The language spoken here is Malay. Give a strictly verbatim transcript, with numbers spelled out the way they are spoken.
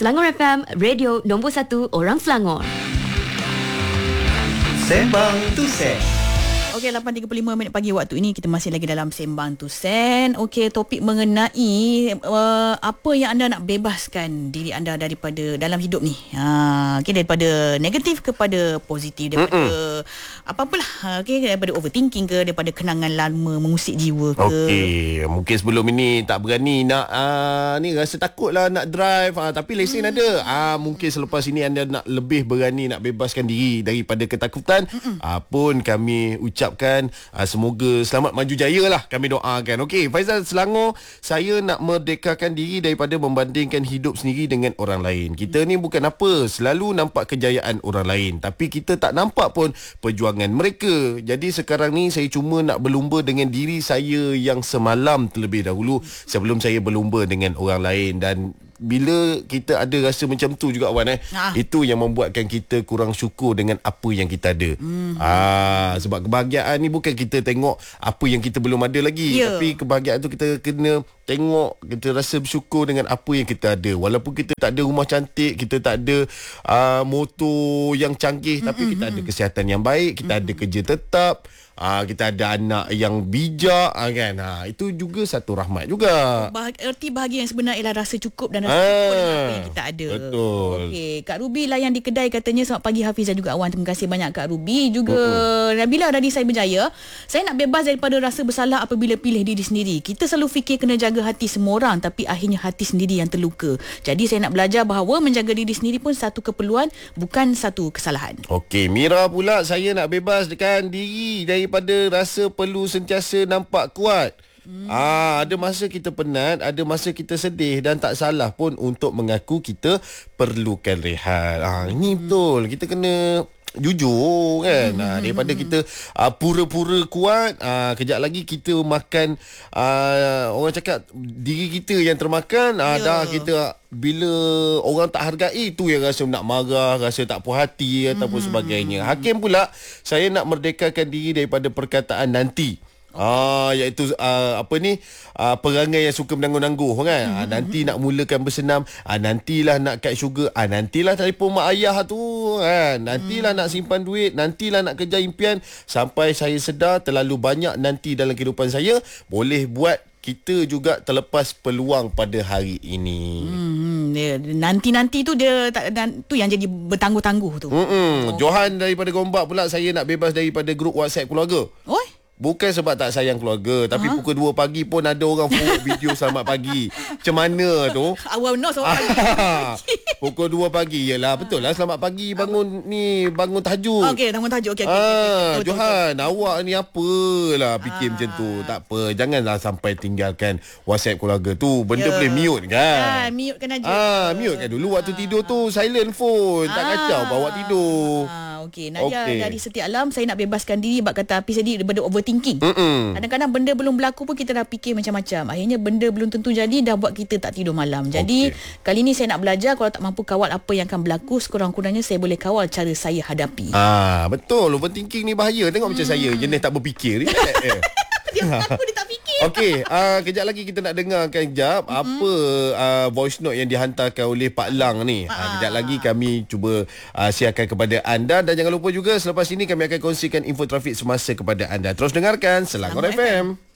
Selangor F M, radio nombor satu orang Selangor. Sembang Tusen. Okey, lapan tiga puluh lima minit pagi waktu ini kita masih lagi dalam Sembang Tusen. Okey, topik mengenai uh, apa yang anda nak bebaskan diri anda daripada dalam hidup ni. Ha, okey, daripada negatif kepada positif, daripada Mm-mm. apa-apalah. Okey, daripada overthinking ke, daripada kenangan lama mengusik jiwa ke. Okey, mungkin sebelum ini tak berani nak uh, ni rasa takut lah nak drive, uh, tapi lesen hmm. ada. Ah uh, mungkin selepas ini anda nak lebih berani nak bebaskan diri daripada ketakutan. Uh, pun kami ucap ucapkan uh, semoga selamat maju jaya lah, kami doakan. Okey, Faizal, Selangor, saya nak merdekakan diri daripada membandingkan hidup sendiri dengan orang lain. Kita ni bukan apa, selalu nampak kejayaan orang lain, tapi kita tak nampak pun perjuangan mereka. Jadi sekarang ni saya cuma nak berlumba dengan diri saya yang semalam terlebih dahulu sebelum saya berlumba dengan orang lain. Dan bila kita ada rasa macam tu juga, Wan, eh, ah. itu yang membuatkan kita kurang syukur dengan apa yang kita ada. Mm-hmm. Ah, sebab kebahagiaan ni bukan kita tengok apa yang kita belum ada lagi, yeah. tapi kebahagiaan tu kita kena tengok, kita rasa bersyukur dengan apa yang kita ada. Walaupun kita tak ada rumah cantik, kita tak ada uh, motor yang canggih, mm-hmm. tapi kita ada kesihatan yang baik, kita mm-hmm. ada kerja tetap, Ah, kita ada anak yang bijak, ah, kan. Ah, itu juga satu rahmat juga. Bah- erti bahagia yang sebenar ialah rasa cukup dan rasa ah, syukur dengan apa yang kita ada. Betul. Okey, Kak Ruby layan di kedai katanya. Selamat pagi Hafiz dan juga Awan. Terima kasih banyak Kak Ruby. Juga uh-uh. Nabila dari Saya Berjaya. Saya nak bebas daripada rasa bersalah apabila pilih diri sendiri. Kita selalu fikir kena jaga hati semua orang, tapi akhirnya hati sendiri yang terluka. Jadi saya nak belajar bahawa menjaga diri sendiri pun satu keperluan, bukan satu kesalahan. Okey, Mira pula, saya nak bebaskan diri dari daripada rasa perlu sentiasa nampak kuat. Hmm. Ah, ada masa kita penat, ada masa kita sedih, dan tak salah pun untuk mengaku kita perlukan rehat. Ah, ini hmm. betul. Kita kena jujur, kan. Hmm. Ah, daripada kita ah, pura-pura kuat, ah, kejap lagi kita makan, ah, orang cakap diri kita yang termakan. Ah, yeah. Dah kita bila orang tak hargai, tu yang rasa nak marah, rasa tak puas hati ataupun hmm. sebagainya. Hakim pula, saya nak merdekakan diri daripada perkataan nanti. Ah, iaitu uh, apa ni, uh, perangai yang suka menangguh-nangguh, kan. Mm-hmm. Ah, nanti nak mulakan bersenam, ah, nantilah nak kad sugar, ah, nantilah telefon mak ayah tu, kan. Nantilah mm. nak simpan duit, nantilah nak kejar impian, sampai saya sedar terlalu banyak nanti dalam kehidupan saya boleh buat kita juga terlepas peluang pada hari ini. Hmm, dia, nanti-nanti tu dia tak, dan, tu yang jadi bertangguh-tangguh tu. Oh. Johan daripada Gombak pula, saya nak bebas daripada grup WhatsApp keluarga. Oi? Bukan sebab tak sayang keluarga, tapi ha? pukul dua pagi pun ada orang forward video selamat pagi. Macam mana tu? Awal no selamat pagi. Pukul dua pagi. Yalah, betul lah, selamat pagi, bangun ni, bangun tahajud. Okey, bangun tahajud. Okey, okey. Ah, okay, okay. Johan, betul, awak betul. ni apalah fikir ah. macam tu. Tak apa, janganlah sampai tinggalkan WhatsApp keluarga tu. Benda yeah. boleh mute, kan? Ah, mute kan aja. Ah, mute kan dulu waktu ah. tidur tu, silent phone. Tak ah. kacau bawa tidur. Ah, okey. Nadia okay. dari Setiap Alam, saya nak bebaskan diri bab kata api sedih daripada overthinking. Mm-mm. Kadang-kadang benda belum berlaku pun kita dah fikir macam-macam. Akhirnya benda belum tentu jadi, dah buat kita tak tidur malam. Jadi okay. kali ni saya nak belajar, kalau tak mampu kawal apa yang akan berlaku, sekurang-kurangnya saya boleh kawal cara saya hadapi. Ah, betul. Overthinking ni bahaya. Tengok hmm. macam saya, jenis tak berfikir. Dia aku dia tak fikir. Okey, uh, kejap lagi kita nak dengarkan jap mm-hmm. apa uh, voice note yang dihantarkan oleh Pak Lang ni. Uh, kejap lagi kami cuba uh, siarkan kepada anda, dan jangan lupa juga selepas ini kami akan kongsikan info trafik semasa kepada anda. Terus dengarkan Selangor F M.